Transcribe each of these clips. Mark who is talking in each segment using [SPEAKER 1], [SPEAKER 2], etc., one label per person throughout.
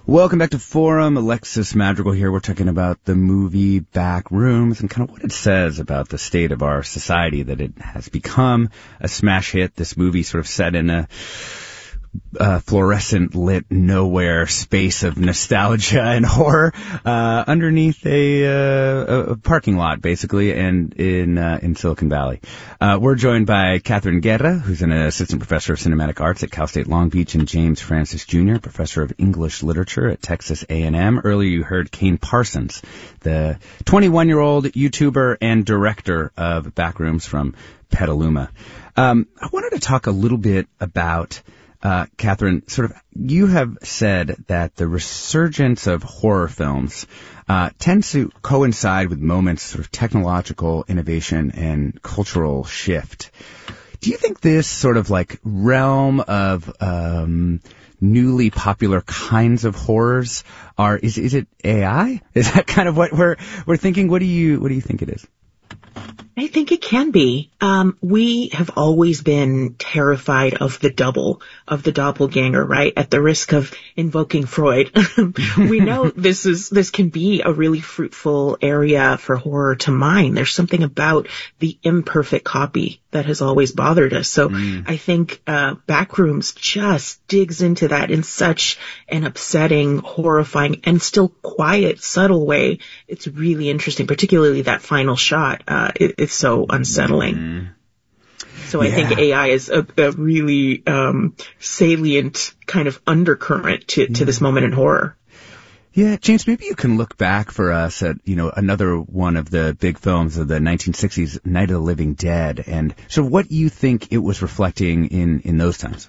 [SPEAKER 1] Welcome back to Forum. Alexis Madrigal here. We're talking about the movie Backrooms and kind of what it says about the state of our society, that it has become a smash hit. This movie sort of set in a fluorescent lit nowhere space of nostalgia and horror underneath a parking lot, basically, and in Silicon Valley. We're joined by Catherine Guerra, who's an assistant professor of cinematic arts at Cal State Long Beach, and James Francis Jr., professor of English literature at Texas A&M. Earlier you heard Kane Parsons, the 21-year-old YouTuber and director of Backrooms from Petaluma. I wanted to talk a little bit about Catherine, sort of, you have said that the resurgence of horror films tends to coincide with moments sort of technological innovation and cultural shift. Do you think this sort of like realm of newly popular kinds of horrors is it AI? Is that kind of what we're thinking? What do you think it is?
[SPEAKER 2] I think it can be. We have always been terrified of the doppelganger, right? At the risk of invoking Freud. We know this can be a really fruitful area for horror to mine. There's something about the imperfect copy that has always bothered us. So I think Backrooms just digs into that in such an upsetting, horrifying, and still quiet, subtle way. It's really interesting, particularly that final shot. It's so unsettling. So I think AI is a really salient kind of undercurrent to this moment in horror.
[SPEAKER 1] Yeah, James, maybe you can look back for us at, another one of the big films of the 1960s, Night of the Living Dead, and so what you think it was reflecting in those times.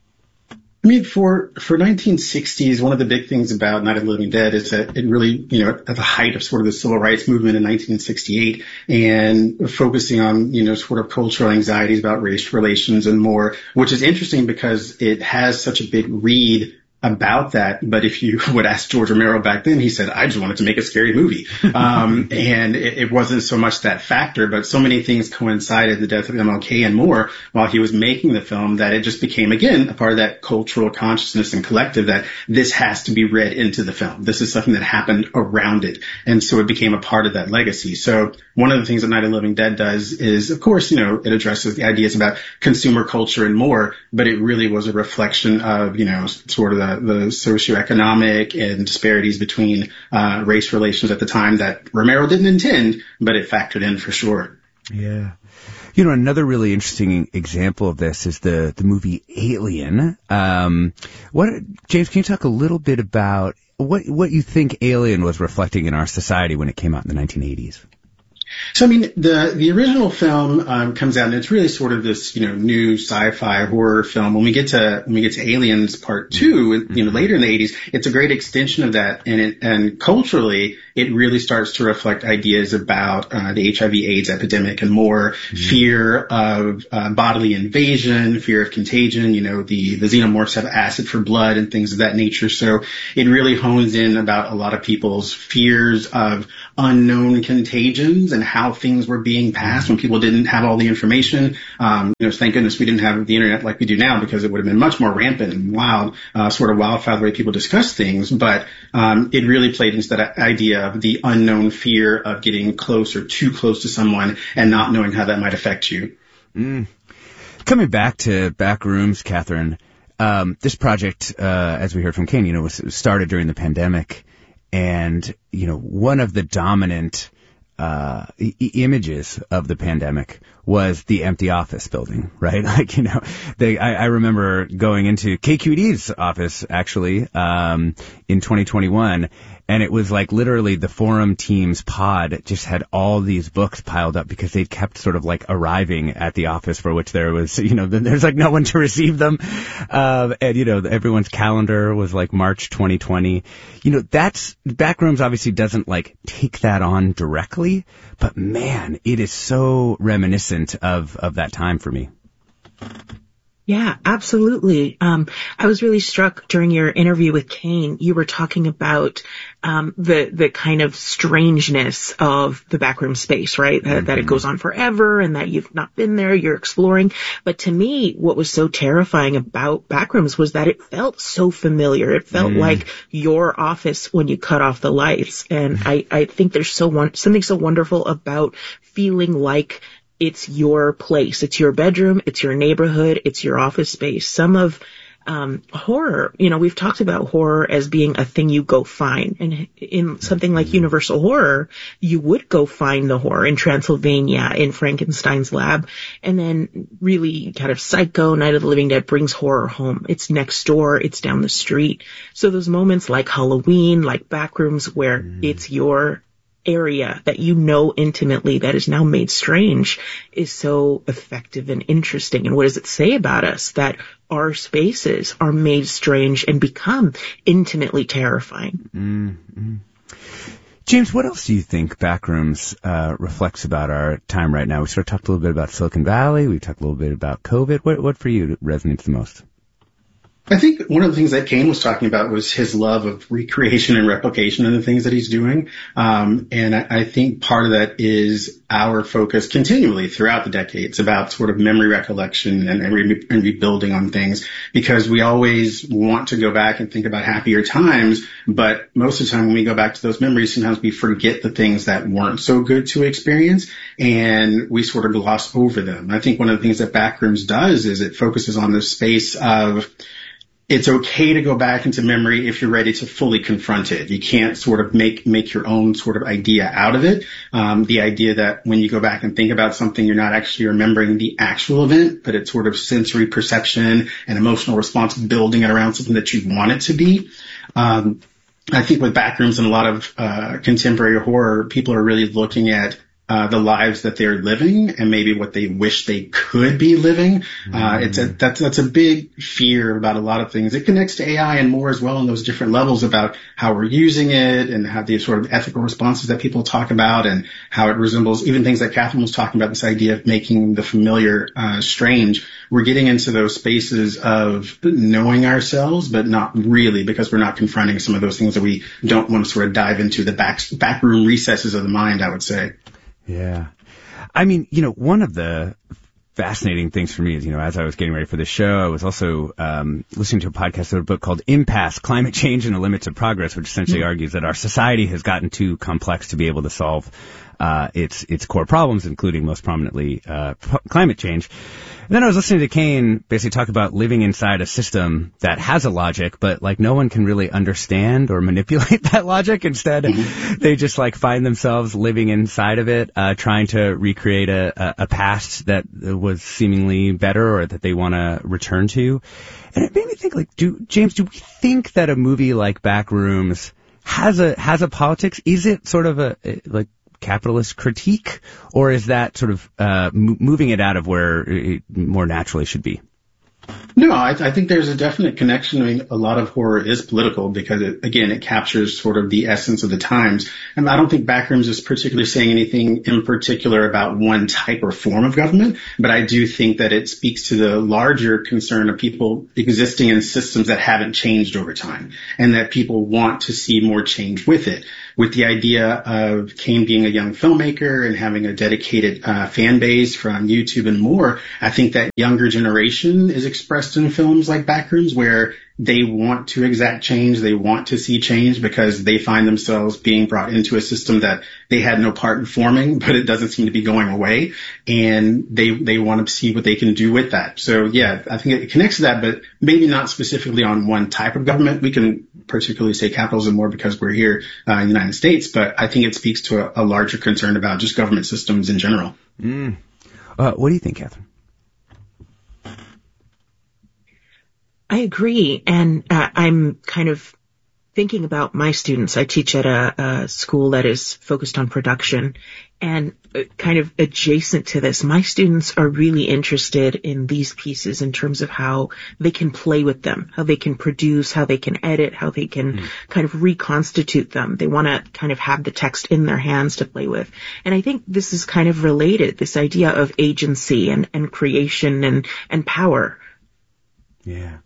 [SPEAKER 3] I mean, for 1960s, one of the big things about Night of the Living Dead is that it really, at the height of sort of the civil rights movement in 1968 and focusing on, sort of cultural anxieties about race relations and more, which is interesting because it has such a big read about that. But if you would ask George Romero back then, he said, I just wanted to make a scary movie. And it wasn't so much that factor, but so many things coincided, the death of MLK and more, while he was making the film, that it just became, again, a part of that cultural consciousness and collective that this has to be read into the film. This is something that happened around it. And so it became a part of that legacy. So one of the things that Night of the Living Dead does is, of course, it addresses the ideas about consumer culture and more, but it really was a reflection of, sort of the socioeconomic and disparities between race relations at the time that Romero didn't intend, but it factored in for sure.
[SPEAKER 1] Yeah. Another really interesting example of this is the movie Alien. James, can you talk a little bit about what you think Alien was reflecting in our society when it came out in the 1980s?
[SPEAKER 3] So, I mean, the original film comes out, and it's really sort of this, new sci-fi horror film. When we get to Aliens Part 2, later in the 80s, it's a great extension of that, and culturally, it really starts to reflect ideas about the HIV/AIDS epidemic and more, fear of bodily invasion, fear of contagion. The xenomorphs have acid for blood and things of that nature. So it really hones in about a lot of people's fears of unknown contagions and how things were being passed when people didn't have all the information. Thank goodness we didn't have the internet like we do now, because it would have been much more rampant and wild, sort of wildfire the way people discuss things. But it really played into that idea of the unknown fear of getting close or too close to someone and not knowing how that might affect you.
[SPEAKER 1] Coming back to Backrooms, Catherine, this project, as we heard from Kane, was started during the pandemic. And, one of the dominant images of the pandemic was the empty office building, right? I remember going into KQED's office, actually, in 2021, and it was like literally the Forum team's pod just had all these books piled up because they kept sort of like arriving at the office, for which there was, there's like no one to receive them. And, everyone's calendar was like March 2020. Backrooms obviously doesn't like take that on directly, but man, it is so reminiscent of that time for me.
[SPEAKER 2] Yeah, absolutely. I was really struck during your interview with Kane. You were talking about the kind of strangeness of the backroom space, right? That it goes on forever and that you've not been there, you're exploring. But to me, what was so terrifying about backrooms was that it felt so familiar. It felt like your office when you cut off the lights. And I think there's something so wonderful about feeling like it's your place. It's your bedroom. It's your neighborhood. It's your office space. Some of horror, we've talked about horror as being a thing you go find. And in something like Universal Horror, you would go find the horror in Transylvania, in Frankenstein's lab. And then really kind of Psycho, Night of the Living Dead brings horror home. It's next door. It's down the street. So those moments like Halloween, like Backrooms, where it's your area that you know intimately that is now made strange is so effective and interesting. And what does it say about us that our spaces are made strange and become intimately terrifying?
[SPEAKER 1] James, what else do you think Backrooms reflects about our time right now? We sort of talked a little bit about Silicon Valley. We talked a little bit about COVID. What for you resonates the most?
[SPEAKER 3] I think one of the things that Kane was talking about was his love of recreation and replication and the things that he's doing. And I think part of that is our focus continually throughout the decades about sort of memory recollection and rebuilding on things, because we always want to go back and think about happier times. But most of the time when we go back to those memories, sometimes we forget the things that weren't so good to experience and we sort of gloss over them. I think one of the things that Backrooms does is it focuses on the space of it's okay to go back into memory if you're ready to fully confront it. You can't sort of make your own sort of idea out of it. The idea that when you go back and think about something, you're not actually remembering the actual event, but it's sort of sensory perception and emotional response building it around something that you want it to be. I think with Backrooms and a lot of contemporary horror, people are really looking at the lives that they're living and maybe what they wish they could be living. That's a big fear about a lot of things. It connects to AI and more as well in those different levels about how we're using it and how the sort of ethical responses that people talk about and how it resembles even things that Catherine was talking about, this idea of making the familiar strange. We're getting into those spaces of knowing ourselves, but not really, because we're not confronting some of those things that we don't want to sort of dive into, the backroom recesses of the mind, I would say.
[SPEAKER 1] Yeah. I mean, one of the fascinating things for me is, as I was getting ready for this show, I was also listening to a podcast of a book called Impasse, Climate Change and the Limits of Progress, which essentially argues that our society has gotten too complex to be able to solve its core problems, including most prominently climate change. And then I was listening to Kane basically talk about living inside a system that has a logic, but no one can really understand or manipulate that logic. Instead, they just find themselves living inside of it, trying to recreate a past that was seemingly better or that they want to return to. And it made me think, James, do we think that a movie like Backrooms has a politics? Is it sort of a capitalist critique, or is that sort of moving it out of where it more naturally should be?
[SPEAKER 3] No, I think there's a definite connection. I mean, a lot of horror is political because it captures sort of the essence of the times. And I don't think Backrooms is particularly saying anything in particular about one type or form of government, but I do think that it speaks to the larger concern of people existing in systems that haven't changed over time and that people want to see more change with it. With the idea of Kane being a young filmmaker and having a dedicated fan base from YouTube and more, I think that younger generation is expressed in films like Backrooms where they want to exact change, they want to see change because they find themselves being brought into a system that they had no part in forming, but it doesn't seem to be going away, and they want to see what they can do with that. So yeah, I think it connects to that, but maybe not specifically on one type of government. We can particularly say capitalism more because we're here in the United States, but I think it speaks to a larger concern about just government systems in general.
[SPEAKER 1] What do you think, Catherine?
[SPEAKER 2] I agree. And I'm kind of thinking about my students. I teach at a school that is focused on production, and kind of adjacent to this, my students are really interested in these pieces in terms of how they can play with them, how they can produce, how they can edit, how they can kind of reconstitute them. They want to kind of have the text in their hands to play with. And I think this is kind of related, this idea of agency and creation and power.
[SPEAKER 1] Yeah.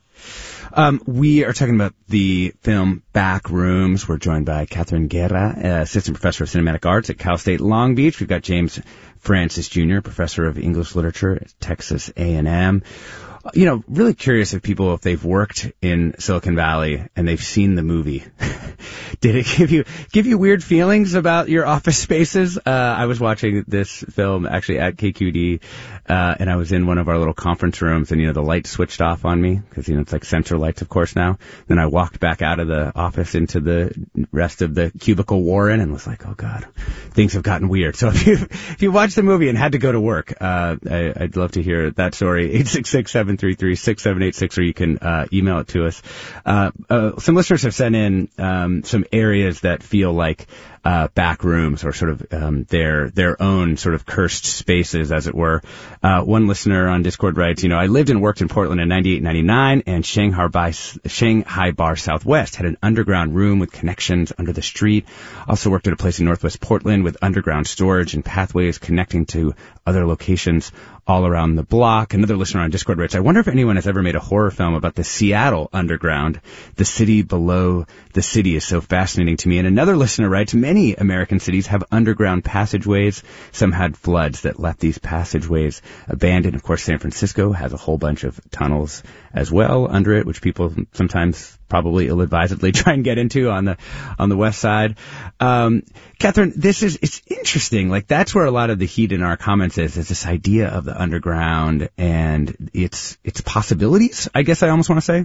[SPEAKER 1] We are talking about the film Back Rooms. We're joined by Catherine Guerra, assistant professor of cinematic arts at Cal State Long Beach. We've got James Francis Jr., professor of English literature at Texas A&M. Really curious if they've worked in Silicon Valley and they've seen the movie. Did it give you weird feelings about your office spaces? I was watching this film actually at KQED, and I was in one of our little conference rooms, and the light switched off on me because it's like sensor lights, of course, now. Then I walked back out of the office into the rest of the cubicle we're in and was like, oh God, things have gotten weird. So if you watched the movie and had to go to work, I'd love to hear that story. 866-733-6786, or you can email it to us. Some listeners have sent in some areas that feel like back rooms, or sort of their own sort of cursed spaces, as it were. One listener on Discord writes, I lived and worked in Portland in 98, 99, and Shanghai Bar Southwest had an underground room with connections under the street. Also worked at a place in Northwest Portland with underground storage and pathways connecting to other locations all around the block. Another listener on Discord writes, I wonder if anyone has ever made a horror film about the Seattle underground. The city below the city is so fascinating to me. And another listener writes, many American cities have underground passageways. Some had floods that left these passageways abandoned. Of course, San Francisco has a whole bunch of tunnels as well under it, which people sometimes probably ill-advisedly try and get into on the west side. Catherine, it's interesting. Like, that's where a lot of the heat in our comments is this idea of the underground and its possibilities, I guess I almost want to say.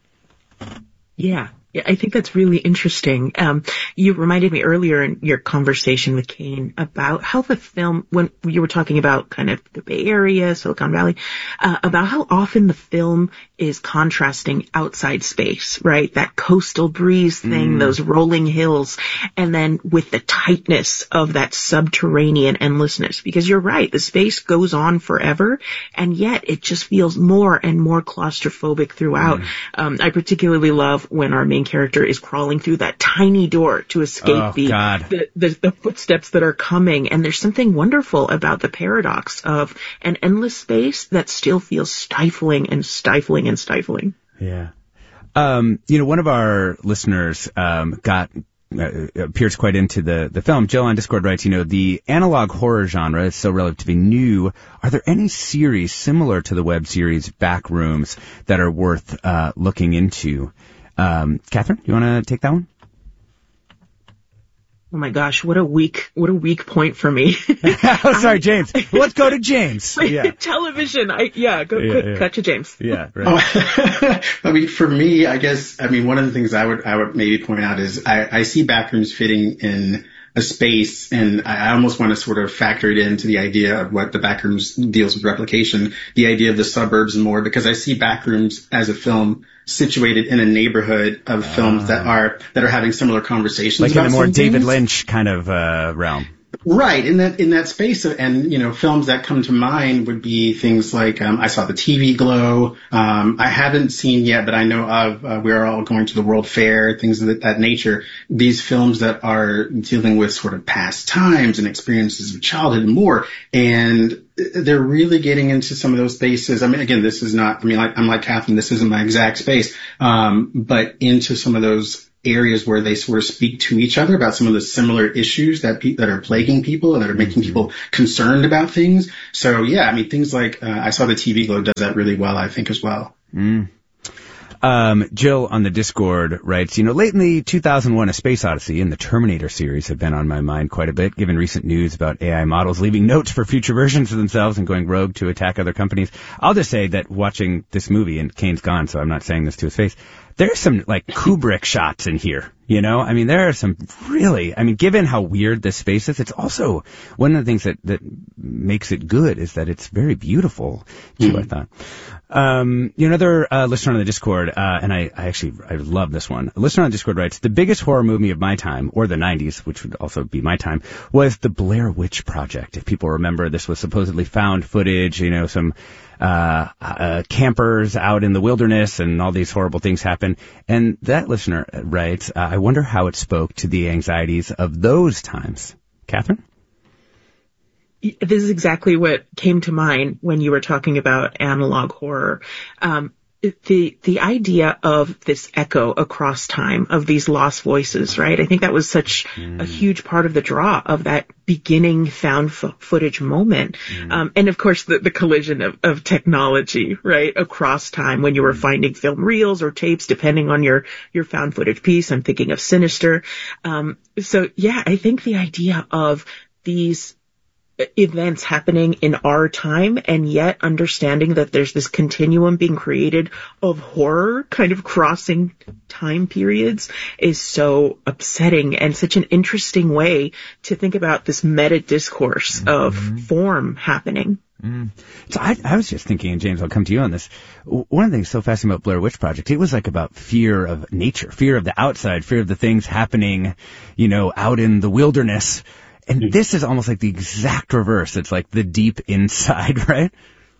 [SPEAKER 2] Yeah, I think that's really interesting. You reminded me earlier in your conversation with Kane about how the film, when you were talking about kind of the Bay Area, Silicon Valley, about how often the film is contrasting outside space, right? That coastal breeze thing, those rolling hills, and then with the tightness of that subterranean endlessness. Because you're right, the space goes on forever, and yet it just feels more and more claustrophobic throughout. I particularly love when our main character is crawling through that tiny door to escape the footsteps that are coming. And there's something wonderful about the paradox of an endless space that still feels stifling and stifling and stifling.
[SPEAKER 1] Yeah. One of our listeners appears quite into the film. Jill on Discord writes, the analog horror genre is so relatively new. Are there any series similar to the web series Back Rooms that are worth looking into? Catherine, you want to take that one?
[SPEAKER 2] Oh my gosh, what a weak point for me.
[SPEAKER 1] Oh, sorry, James. Let's go to James. Yeah.
[SPEAKER 2] Television. Cut to James.
[SPEAKER 1] Yeah, right.
[SPEAKER 3] For me, I guess, one of the things I would maybe point out is I see Backrooms fitting in a space, and I almost want to sort of factor it into the idea of what the Backrooms deals with replication, the idea of the suburbs and more, because I see Backrooms as a film situated in a neighborhood of films that are having similar conversations.
[SPEAKER 1] Like in a more David Lynch kind of realm.
[SPEAKER 3] Right, in that space, and films that come to mind would be things like I saw the TV Glow. I haven't seen yet, but I know of We're All Going to the World Fair, things of that nature. These films that are dealing with sort of past times and experiences of childhood and more, and they're really getting into some of those spaces. Again, this is not. I'm like Catherine. This isn't my exact space, but into some of those areas where they sort of speak to each other about some of the similar issues that are plaguing people and that are making people concerned about things. So yeah, things like I saw the TV Glow does that really well, I think, as well.
[SPEAKER 1] Jill on the Discord writes, late in the 2001 A Space Odyssey and the Terminator series have been on my mind quite a bit, given recent news about AI models leaving notes for future versions of themselves and going rogue to attack other companies. I'll just say that watching this movie, and Kane's gone, so I'm not saying this to his face, there's some like Kubrick shots in here, there are some really, given how weird this space is, it's also one of the things that makes it good is that it's very beautiful too, I thought. Another listener on the Discord, and I love this one. A listener on Discord writes, the biggest horror movie of my time, or the 90s, which would also be my time, was the Blair Witch Project. If people remember, this was supposedly found footage, some campers out in the wilderness and all these horrible things happen. And that listener writes, I wonder how it spoke to the anxieties of those times. Catherine?
[SPEAKER 2] This is exactly what came to mind when you were talking about analog horror. the idea of this echo across time of these lost voices, right? I think that was such a huge part of the draw of that beginning found footage moment. And of course the collision of technology, right? Across time when you were finding film reels or tapes, depending on your found footage piece. I'm thinking of Sinister. So yeah, I think the idea of these events happening in our time and yet understanding that there's this continuum being created of horror kind of crossing time periods is so upsetting and such an interesting way to think about this meta discourse of form happening.
[SPEAKER 1] So I was just thinking, and James, I'll come to you on this. One of the things so fascinating about Blair Witch Project, it was like about fear of nature, fear of the outside, fear of the things happening, out in the wilderness. And this is almost like the exact reverse. It's like the deep inside, right?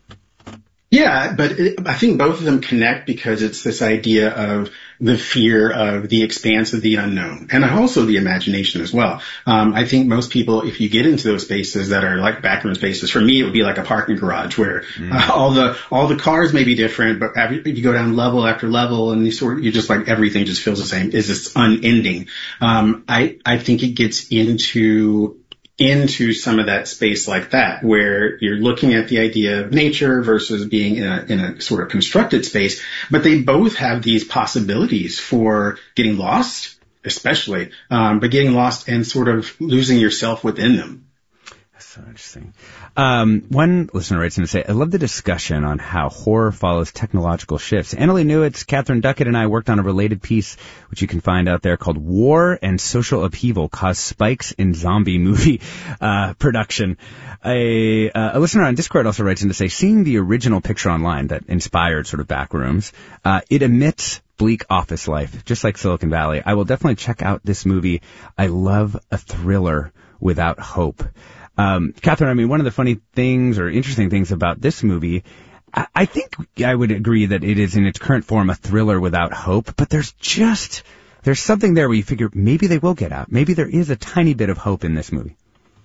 [SPEAKER 3] Yeah, but I think both of them connect because it's this idea of the fear of the expanse of the unknown and also the imagination as well. I think most people, if you get into those spaces that are like backroom spaces, for me, it would be like a parking garage where all the cars may be different, but if you go down level after level and you just like everything just feels the same, is this unending. I think it gets into some of that space like that, where you're looking at the idea of nature versus being in a sort of constructed space, but they both have these possibilities for getting lost, especially, but getting lost and sort of losing yourself within them.
[SPEAKER 1] That's so interesting. One listener writes in to say, I love the discussion on how horror follows technological shifts. Annalee Newitz, Catherine Duckett, and I worked on a related piece, which you can find out there, called War and Social Upheaval Cause Spikes in Zombie Movie Production. A listener on Discord also writes in to say, seeing the original picture online that inspired sort of Backrooms, it emits bleak office life, just like Silicon Valley. I will definitely check out this movie. I love a thriller without hope. Catherine, I mean, one of the funny things or interesting things about this movie, I think I would agree that it is in its current form a thriller without hope, but there's something there where you figure maybe they will get out. Maybe there is a tiny bit of hope in this movie.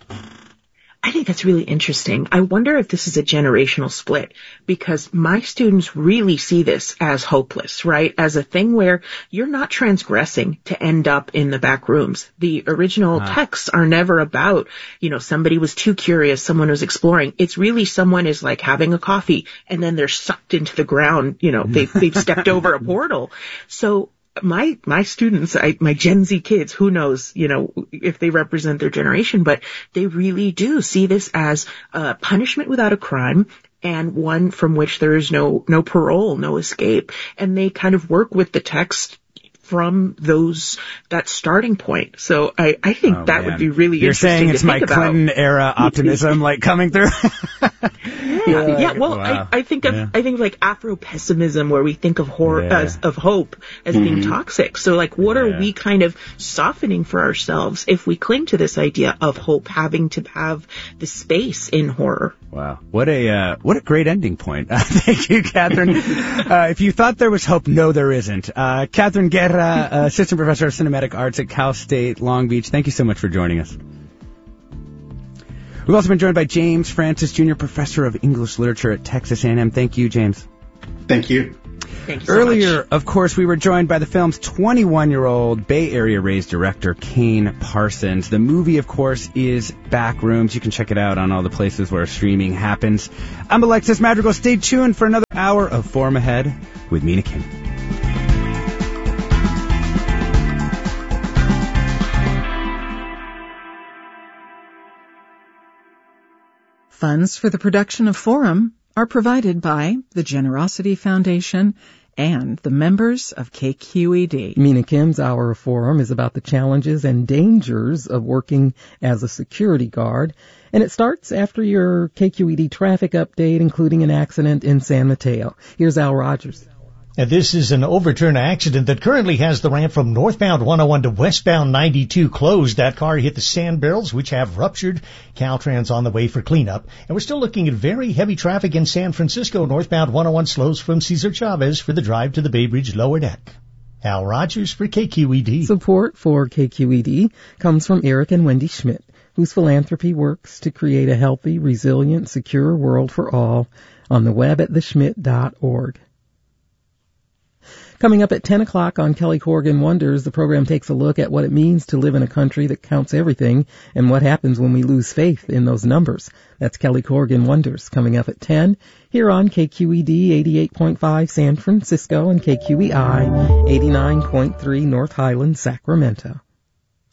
[SPEAKER 2] I think that's really interesting. I wonder if this is a generational split, because my students really see this as hopeless, right? As a thing where you're not transgressing to end up in the back rooms. The original texts are never about, somebody was too curious, someone was exploring. It's really someone is like having a coffee and then they're sucked into the ground, they've stepped over a portal. So my students, my Gen Z kids, who knows, if they represent their generation, but they really do see this as a punishment without a crime and one from which there is no parole, no escape. And they kind of work with the text from that starting point. So I think that would be really interesting to think about.
[SPEAKER 1] You're saying it's my Clinton era optimism like coming through?
[SPEAKER 2] Yeah. Well, wow. I think like Afro-pessimism, where we think of horror of hope as being toxic. So like, what are we kind of softening for ourselves if we cling to this idea of hope having to have the space in horror?
[SPEAKER 1] Wow. What a great ending point. Thank you, Catherine. If you thought there was hope, no, there isn't. Catherine Guerra, Assistant Professor of Cinematic Arts at Cal State Long Beach. Thank you so much for joining us. We've also been joined by James Francis, Jr., Professor of English Literature at Texas A&M. Thank you, James.
[SPEAKER 3] Thank you.
[SPEAKER 2] Thank you so
[SPEAKER 1] Earlier,
[SPEAKER 2] much.
[SPEAKER 1] of course, we were joined by the film's 21-year-old Bay Area-raised director, Kane Parsons. The movie, of course, is Backrooms. You can check it out on all the places where streaming happens. I'm Alexis Madrigal. Stay tuned for another hour of Forum Ahead with Mina Kim.
[SPEAKER 4] Funds for the production of Forum are provided by the Generosity Foundation and the members of KQED.
[SPEAKER 5] Mina Kim's Hour of Forum is about the challenges and dangers of working as a security guard, and it starts after your KQED traffic update, including an accident in San Mateo. Here's Al Rogers.
[SPEAKER 6] This is an overturned accident that currently has the ramp from northbound 101 to westbound 92 closed. That car hit the sand barrels, which have ruptured. Caltrans on the way for cleanup. And we're still looking at very heavy traffic in San Francisco. Northbound 101 slows from Cesar Chavez for the drive to the Bay Bridge lower deck. Al Rogers for KQED.
[SPEAKER 5] Support for KQED comes from Eric and Wendy Schmidt, whose philanthropy works to create a healthy, resilient, secure world for all on the web at theschmidt.org. Coming up at 10 o'clock on Kelly Corrigan Wonders, the program takes a look at what it means to live in a country that counts everything and what happens when we lose faith in those numbers. That's Kelly Corrigan Wonders coming up at 10 here on KQED 88.5 San Francisco and KQEI 89.3 North Highland, Sacramento.